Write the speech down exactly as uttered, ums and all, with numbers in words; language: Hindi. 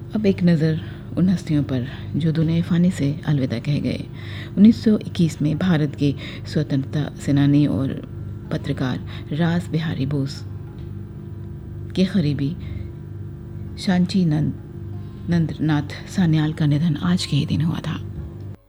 अब एक नज़र उन हस्तियों पर जो दुनिया फ़ानी से अलविदा कह गए। उन्नीस सौ इक्कीस में भारत के स्वतंत्रता सेनानी और पत्रकार रास बिहारी बोस के करीबी शांची नंद नंदनाथ सान्याल का निधन आज के ही दिन हुआ था।